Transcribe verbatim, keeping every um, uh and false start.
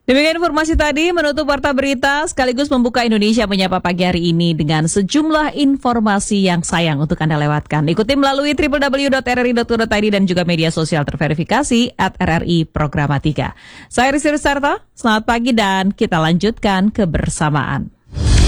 Demikian informasi tadi menutup Warta Berita sekaligus membuka Indonesia Menyapa pagi hari ini dengan sejumlah informasi yang sayang untuk Anda lewatkan. Ikuti melalui w w w dot r r i dot co dot i d dan juga media sosial terverifikasi at R R I Programa tiga. Saya Rizky Rusarto, selamat pagi dan kita lanjutkan kebersamaan.